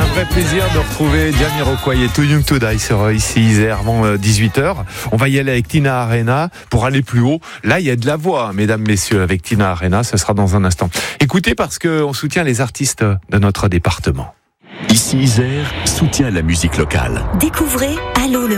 vrai plaisir de retrouver Jamiroquai et Too Young to Die sur ici Isère avant 18h. On va y aller avec Tina Arena pour aller plus haut. Là, il y a de la voix, mesdames, messieurs, avec Tina Arena. Ce sera dans un instant. Écoutez, parce qu'on soutient les artistes de notre département. Ici Isère soutient la musique locale. Découvrez Allô le